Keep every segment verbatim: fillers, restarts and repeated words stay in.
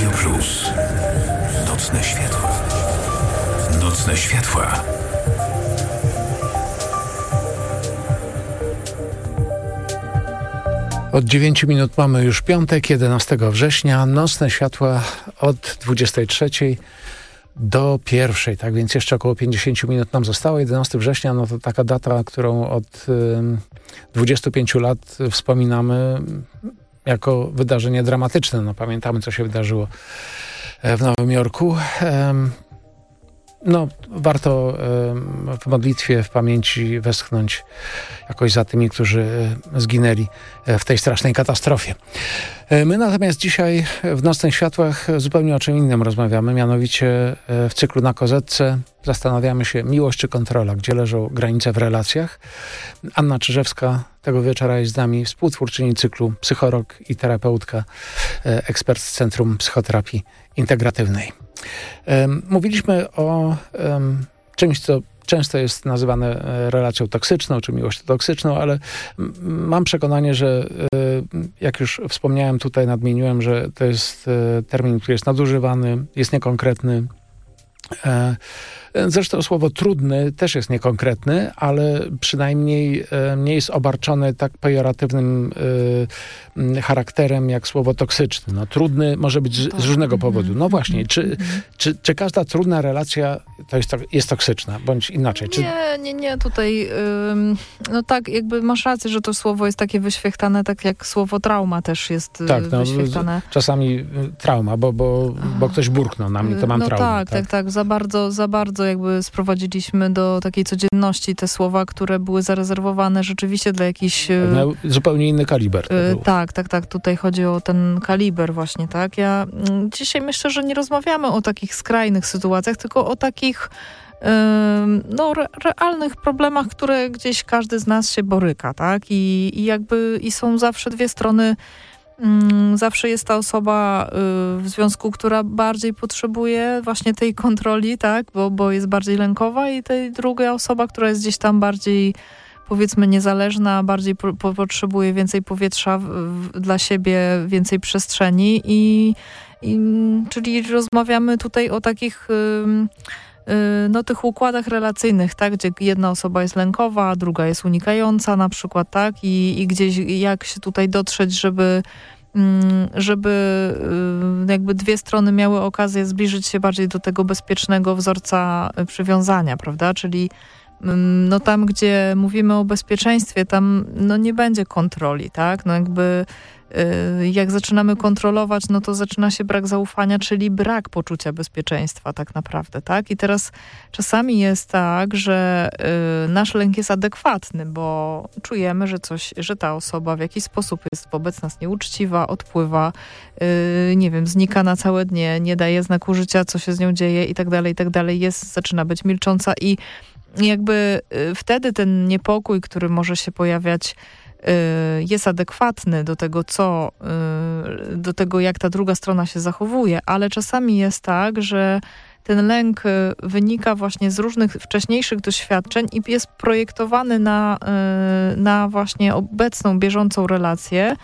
Radio Plus. Nocne światła. Nocne światła. Od dziewięciu minut mamy już piątek, jedenastego września. Nocne światła od dwudziestej trzeciej do pierwszej, tak więc jeszcze około pięćdziesiąt minut nam zostało. jedenastego września, no to taka data, którą od y, dwudziestu pięciu lat wspominamy jako wydarzenie dramatyczne. No, pamiętamy, co się wydarzyło w Nowym Jorku. No, warto w modlitwie, w pamięci westchnąć jakoś za tymi, którzy zginęli w tej strasznej katastrofie. My natomiast dzisiaj w Nocnych Światłach zupełnie o czym innym rozmawiamy, mianowicie w cyklu Na Kozetce zastanawiamy się, miłość czy kontrola, gdzie leżą granice w relacjach. Anna Czyżewska tego wieczora jest z nami, współtwórczyni cyklu, psycholog i terapeutka, ekspert z Centrum Psychoterapii Integratywnej. Mówiliśmy o um, czymś, co często jest nazywane relacją toksyczną, czy miłością toksyczną, ale mam przekonanie, że jak już wspomniałem tutaj, nadmieniłem, że to jest termin, który jest nadużywany, jest niekonkretny. Zresztą słowo trudny też jest niekonkretny, ale przynajmniej nie jest obarczone tak pejoratywnym y, charakterem jak słowo toksyczny. No, trudny może być z, z różnego powodu. No właśnie, czy, czy, czy każda trudna relacja to jest, jest toksyczna, bądź inaczej? Czy... Nie, nie, nie, tutaj ym, no tak, jakby masz rację, że to słowo jest takie wyświechtane, tak jak słowo trauma też jest tak, no, wyświechtane. Czasami trauma, bo, bo, bo ktoś burknął na mnie, to mam no traumę. Tak, tak, tak, tak, za bardzo, za bardzo jakby sprowadziliśmy do takiej codzienności te słowa, które były zarezerwowane rzeczywiście dla jakichś... Miał zupełnie inny kaliber. Yy, tak, tak, tak. Tutaj chodzi o ten kaliber właśnie, tak. Ja y, dzisiaj myślę, że nie rozmawiamy o takich skrajnych sytuacjach, tylko o takich y, no, re, realnych problemach, które gdzieś każdy z nas się boryka, tak. I, i jakby i są zawsze dwie strony. Zawsze jest ta osoba w związku, która bardziej potrzebuje właśnie tej kontroli, tak, bo, bo jest bardziej lękowa, i tej druga osoba, która jest gdzieś tam bardziej, powiedzmy, niezależna, bardziej po, po, potrzebuje więcej powietrza w, w, dla siebie, więcej przestrzeni i, i czyli rozmawiamy tutaj o takich no tych układach relacyjnych, tak, gdzie jedna osoba jest lękowa, druga jest unikająca na przykład, tak, i, i gdzieś jak się tutaj dotrzeć, żeby żeby jakby dwie strony miały okazję zbliżyć się bardziej do tego bezpiecznego wzorca przywiązania, prawda, czyli no tam, gdzie mówimy o bezpieczeństwie, tam no nie będzie kontroli, tak, no jakby jak zaczynamy kontrolować, no to zaczyna się brak zaufania, czyli brak poczucia bezpieczeństwa tak naprawdę, tak? I teraz czasami jest tak, że y, nasz lęk jest adekwatny, bo czujemy, że coś, że ta osoba w jakiś sposób jest wobec nas nieuczciwa, odpływa, y, nie wiem, znika na całe dnie, nie daje znaku życia, co się z nią dzieje i tak dalej, i tak dalej, jest, zaczyna być milcząca i jakby y, wtedy ten niepokój, który może się pojawiać, jest adekwatny do tego, co, do tego, jak ta druga strona się zachowuje, ale czasami jest tak, że ten lęk wynika właśnie z różnych wcześniejszych doświadczeń i jest projektowany na, na właśnie obecną, bieżącą relację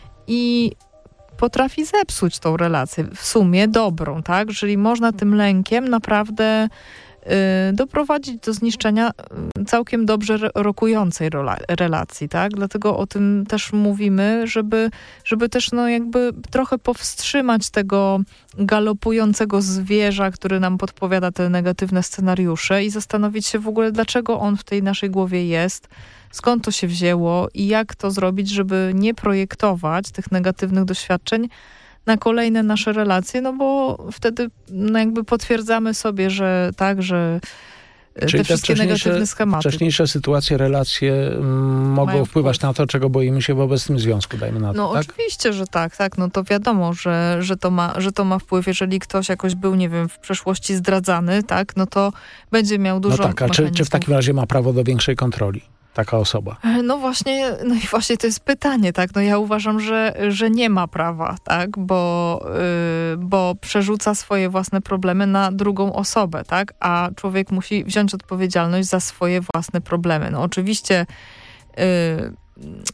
i potrafi zepsuć tą relację, w sumie dobrą, tak? Czyli można tym lękiem naprawdę doprowadzić do zniszczenia całkiem dobrze rokującej relacji, tak? Dlatego o tym też mówimy, żeby, żeby też no jakby trochę powstrzymać tego galopującego zwierza, który nam podpowiada te negatywne scenariusze i zastanowić się w ogóle, dlaczego on w tej naszej głowie jest, skąd to się wzięło i jak to zrobić, żeby nie projektować tych negatywnych doświadczeń na kolejne nasze relacje, no bo wtedy no jakby potwierdzamy sobie, że tak, że Czyli te wszystkie te negatywne schematy. Wcześniejsze sytuacje, relacje m, mogą Mają wpływać wpływ. na to, czego boimy się w obecnym związku, dajmy na to, No tak? oczywiście, że tak, tak, no to wiadomo, że, że, to ma, że to ma wpływ. Jeżeli ktoś jakoś był, nie wiem, w przeszłości zdradzany, tak, no to będzie miał dużo No tak, a czy, czy w takim razie ma prawo do większej kontroli taka osoba? No właśnie, no i właśnie to jest pytanie, tak? No ja uważam, że, że nie ma prawa, tak? Bo, yy, bo przerzuca swoje własne problemy na drugą osobę, tak? A człowiek musi wziąć odpowiedzialność za swoje własne problemy. No oczywiście yy,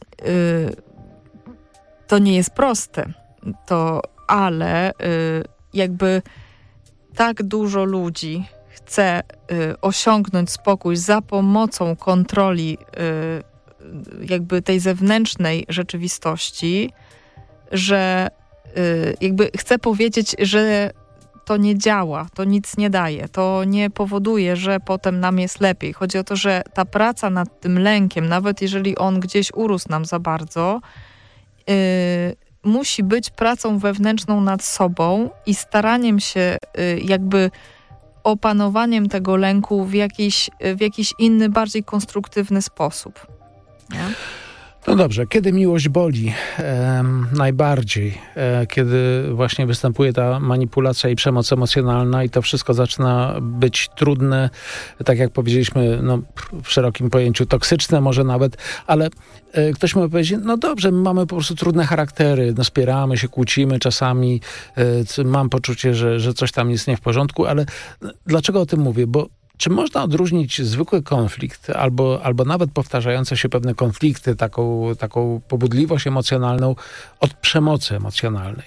yy, to nie jest proste, to, ale yy, jakby tak dużo ludzi chce y, osiągnąć spokój za pomocą kontroli y, jakby tej zewnętrznej rzeczywistości, że y, jakby chcę powiedzieć, że to nie działa, to nic nie daje, to nie powoduje, że potem nam jest lepiej. Chodzi o to, że ta praca nad tym lękiem, nawet jeżeli on gdzieś urósł nam za bardzo, yy, musi być pracą wewnętrzną nad sobą i staraniem się yy, jakby opanowaniem tego lęku w jakiś, w jakiś inny, bardziej konstruktywny sposób. Nie? No dobrze, kiedy miłość boli e, najbardziej, e, kiedy właśnie występuje ta manipulacja i przemoc emocjonalna i to wszystko zaczyna być trudne, tak jak powiedzieliśmy, no, w szerokim pojęciu toksyczne może nawet, ale e, ktoś może powiedzieć, no dobrze, my mamy po prostu trudne charaktery, no, spieramy się, kłócimy czasami, e, mam poczucie, że, że coś tam jest nie w porządku, ale dlaczego o tym mówię? Bo czy można odróżnić zwykły konflikt albo, albo nawet powtarzające się pewne konflikty, taką, taką pobudliwość emocjonalną od przemocy emocjonalnej?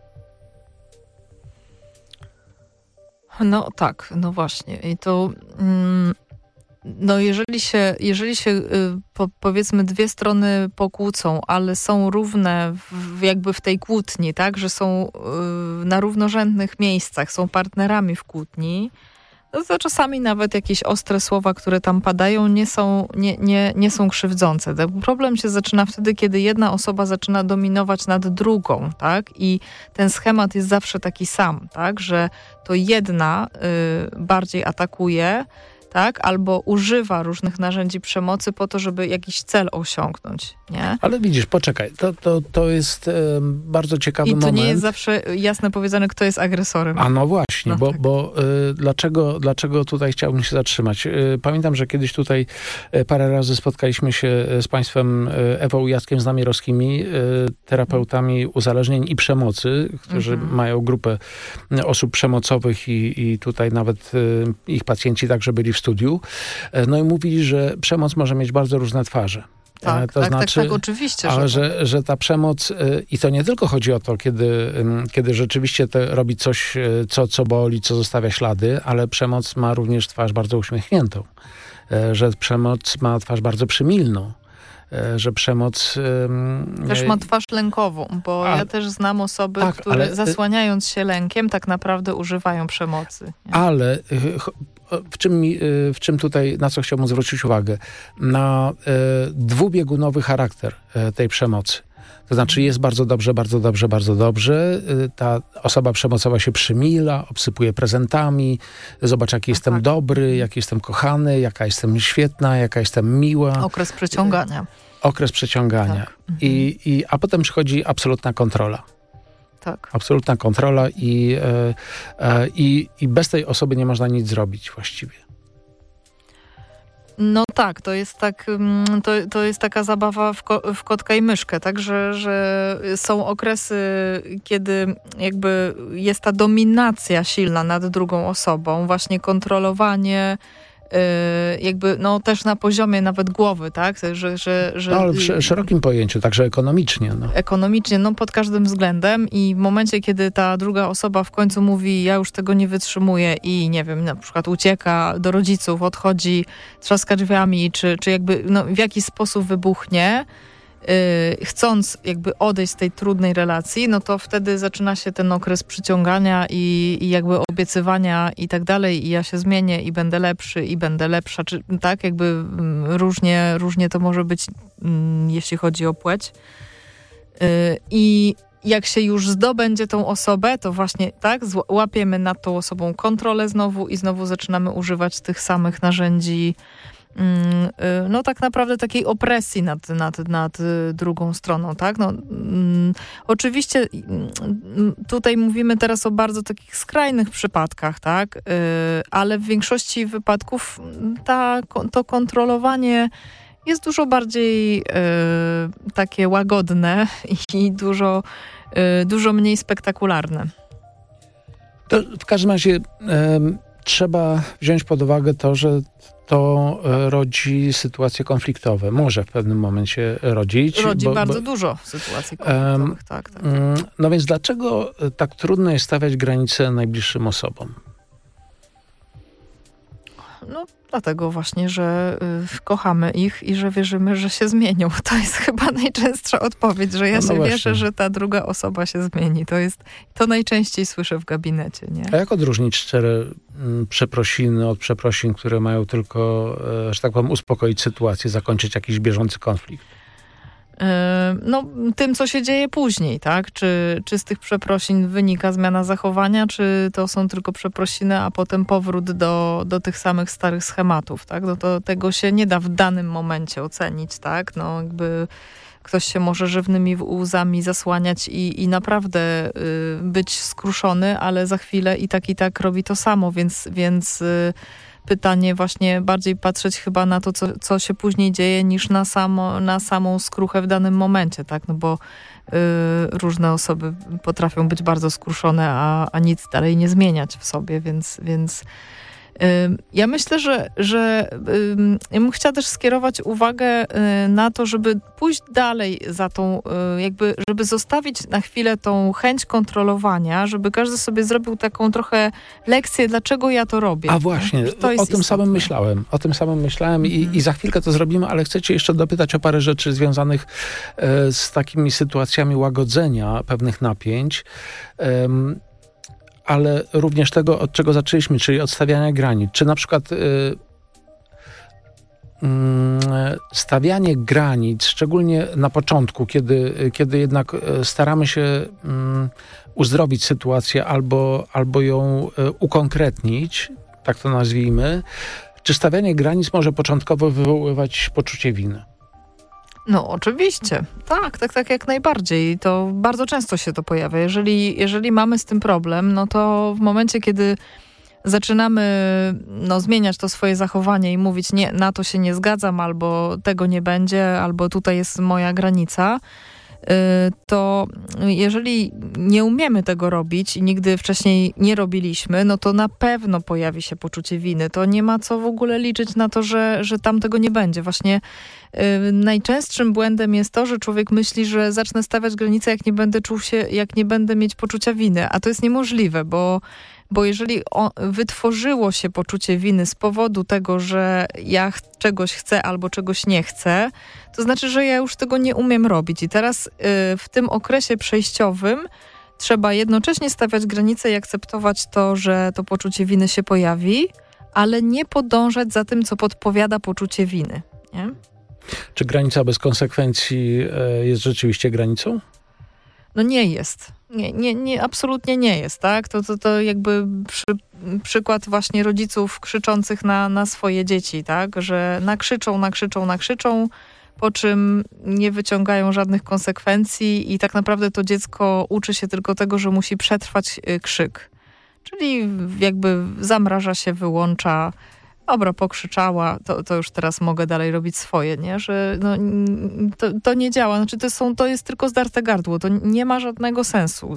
No tak, no właśnie. I to mm, no jeżeli się, jeżeli się y, po, powiedzmy dwie strony pokłócą, ale są równe w, jakby w tej kłótni, tak, że są y, na równorzędnych miejscach, są partnerami w kłótni, no to czasami nawet jakieś ostre słowa, które tam padają, nie są, nie, nie, nie są krzywdzące. Problem się zaczyna wtedy, kiedy jedna osoba zaczyna dominować nad drugą, tak? I ten schemat jest zawsze taki sam, tak? Że to jedna y, bardziej atakuje, tak? Albo używa różnych narzędzi przemocy po to, żeby jakiś cel osiągnąć, nie? Ale widzisz, poczekaj, to, to, to jest e, bardzo ciekawy moment. I to moment. Nie jest zawsze jasne powiedziane, kto jest agresorem. A no właśnie, no bo, tak. bo e, dlaczego, dlaczego tutaj chciałbym się zatrzymać? E, pamiętam, że kiedyś tutaj e, parę razy spotkaliśmy się z państwem e, Ewą i Jackiem Znamierowskimi, e, terapeutami uzależnień i przemocy, którzy mhm. mają grupę osób przemocowych i, i tutaj nawet e, ich pacjenci także byli w studiu. No i mówili, że przemoc może mieć bardzo różne twarze. Tak, to tak, znaczy, tak, tak, oczywiście. Ale że, że, że ta przemoc, i to nie tylko chodzi o to, kiedy, kiedy rzeczywiście to robi coś, co, co boli, co zostawia ślady, ale przemoc ma również twarz bardzo uśmiechniętą. Że przemoc ma twarz bardzo przymilną. Że przemoc... Też ma twarz lękową, bo a, ja też znam osoby, tak, które ale, zasłaniając się lękiem tak naprawdę używają przemocy. Nie? Ale w czym, w czym tutaj, na co chciałbym zwrócić uwagę? Na e, dwubiegunowy charakter e, tej przemocy. To znaczy jest bardzo dobrze, bardzo dobrze, bardzo dobrze. Ta osoba przemocowa się przymila, obsypuje prezentami, zobacz, jaki jestem tak. dobry, jaki jestem kochany, jaka jestem świetna, jaka jestem miła. Okres przeciągania. Okres przeciągania. Tak. I, i, a potem przychodzi absolutna kontrola. Tak. Absolutna kontrola i, e, e, i, i bez tej osoby nie można nic zrobić właściwie. No tak, to jest tak, to, to jest taka zabawa w, ko, w kotka i myszkę, tak, że, że są okresy, kiedy jakby jest ta dominacja silna nad drugą osobą, właśnie kontrolowanie, yy, jakby no też na poziomie nawet głowy, tak, że... że, że no, ale w szerokim pojęciu, także ekonomicznie. No. Ekonomicznie, no pod każdym względem i w momencie, kiedy ta druga osoba w końcu mówi, ja już tego nie wytrzymuję i nie wiem, na przykład ucieka do rodziców, odchodzi, trzaska drzwiami, czy, czy jakby no, w jakiś sposób wybuchnie, yy, chcąc jakby odejść z tej trudnej relacji, no to wtedy zaczyna się ten okres przyciągania i, i jakby obiecywania i tak dalej i ja się zmienię i będę lepszy i będę lepsza, czy tak jakby mm, różnie, różnie to może być, mm, jeśli chodzi o płeć. Yy, I jak się już zdobędzie tą osobę, to właśnie tak, łapiemy nad tą osobą kontrolę znowu i znowu zaczynamy używać tych samych narzędzi, no tak naprawdę takiej opresji nad, nad, nad drugą stroną, tak? No, mm, oczywiście tutaj mówimy teraz o bardzo takich skrajnych przypadkach, tak? Yy, ale w większości wypadków ta, to kontrolowanie jest dużo bardziej yy, takie łagodne i dużo, yy, dużo mniej spektakularne. To w każdym razie... Um... trzeba wziąć pod uwagę to, że to rodzi sytuacje konfliktowe. Może w pewnym momencie rodzić. Rodzi bo, bardzo bo, dużo sytuacji konfliktowych, um, tak, tak. No więc dlaczego tak trudno jest stawiać granice najbliższym osobom? No dlatego właśnie, że y, kochamy ich i że wierzymy, że się zmienią. To jest chyba najczęstsza odpowiedź, że ja no, no się właśnie. wierzę, że ta druga osoba się zmieni. To jest, to najczęściej słyszę w gabinecie, nie? A jak odróżnić szczere m, przeprosiny od przeprosin, które mają tylko, e, że tak powiem, uspokoić sytuację, zakończyć jakiś bieżący konflikt? No, tym, co się dzieje później, tak? Czy, czy z tych przeprosin wynika zmiana zachowania, czy to są tylko przeprosiny, a potem powrót do, do tych samych starych schematów, tak? No to tego się nie da w danym momencie ocenić, tak? No, jakby ktoś się może żywnymi łzami zasłaniać i, i naprawdę y, być skruszony, ale za chwilę i tak, i tak robi to samo, więc, więc y, pytanie właśnie bardziej patrzeć chyba na to, co, co się później dzieje, niż na, samo, na samą skruchę w danym momencie, tak? No bo y, różne osoby potrafią być bardzo skruszone, a, a nic dalej nie zmieniać w sobie, więc, więc y, ja myślę, że, że y, ja bym chciała też skierować uwagę y, na to, żeby pójść dalej za tą, y, jakby, żeby zostawić na chwilę tą chęć kontrolowania, żeby każdy sobie zrobił taką trochę lekcję, dlaczego ja to robię. A właśnie, to o, jest o tym istotne. samym myślałem. O tym samym myślałem i, mm. i za chwilkę to zrobimy, ale chcę cię jeszcze dopytać o parę rzeczy związanych e, z takimi sytuacjami łagodzenia pewnych napięć. Um, ale również tego, od czego zaczęliśmy, czyli od stawiania granic. Czy na przykład y, y, stawianie granic, szczególnie na początku, kiedy, kiedy jednak staramy się y, uzdrowić sytuację albo, albo ją y, ukonkretnić, tak to nazwijmy, czy stawianie granic może początkowo wywoływać poczucie winy? No oczywiście, tak, tak, tak jak najbardziej. To bardzo często się to pojawia. Jeżeli, jeżeli mamy z tym problem, no to w momencie, kiedy zaczynamy no, zmieniać to swoje zachowanie i mówić nie, na to się nie zgadzam, albo tego nie będzie, albo tutaj jest moja granica, to jeżeli nie umiemy tego robić i nigdy wcześniej nie robiliśmy, no to na pewno pojawi się poczucie winy. To nie ma co w ogóle liczyć na to, że, że tam tego nie będzie. Właśnie y, najczęstszym błędem jest to, że człowiek myśli, że zacznę stawiać granice, jak nie będę czuł się, jak nie będę mieć poczucia winy. A to jest niemożliwe, bo Bo jeżeli o, wytworzyło się poczucie winy z powodu tego, że ja ch- czegoś chcę albo czegoś nie chcę, to znaczy, że ja już tego nie umiem robić. I teraz y, w tym okresie przejściowym trzeba jednocześnie stawiać granice i akceptować to, że to poczucie winy się pojawi, ale nie podążać za tym, co podpowiada poczucie winy. Nie? Czy granica bez konsekwencji y, jest rzeczywiście granicą? No nie jest. Nie, nie, nie, absolutnie nie jest, tak? To, to, to jakby przy, przykład właśnie rodziców krzyczących na, na swoje dzieci, tak? Że nakrzyczą, nakrzyczą, nakrzyczą, po czym nie wyciągają żadnych konsekwencji i tak naprawdę to dziecko uczy się tylko tego, że musi przetrwać krzyk. Czyli jakby zamraża się, wyłącza, dobra, pokrzyczała, to, to już teraz mogę dalej robić swoje, nie? Że no, to, to nie działa. Znaczy to, są, to jest tylko zdarte gardło. To nie ma żadnego sensu.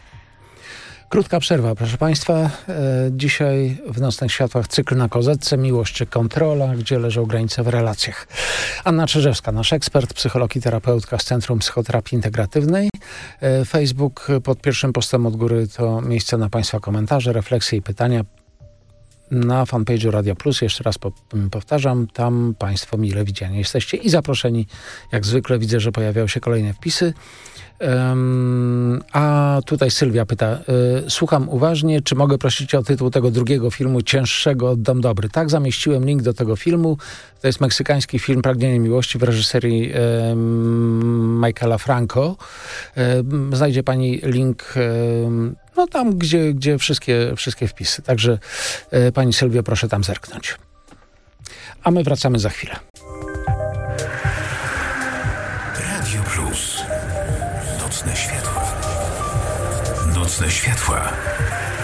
Krótka przerwa, proszę Państwa. E, dzisiaj w Nocnych Światłach cykl na kozetce, miłość czy kontrola, gdzie leżą granice w relacjach. Anna Czyżewska, nasz ekspert, psycholog i terapeutka z Centrum Psychoterapii Integratywnej. E, Facebook pod pierwszym postem od góry to miejsce na Państwa komentarze, refleksje i pytania. Na fanpage'u Radia Plus, jeszcze raz po, powtarzam, tam Państwo mile widziani jesteście i zaproszeni. Jak zwykle widzę, że pojawiają się kolejne wpisy. Um, a tutaj Sylwia pyta, y, słucham uważnie, czy mogę prosić o tytuł tego drugiego filmu, cięższego od Dom Dobry? Tak, zamieściłem link do tego filmu. To jest meksykański film Pragnienie Miłości w reżyserii y, Michaela Franco. Y, znajdzie Pani link y, no tam, gdzie, gdzie wszystkie, wszystkie wpisy. Także y, Pani Sylwio, proszę tam zerknąć. A my wracamy za chwilę. Radio Plus. Nocne światła. Nocne światła.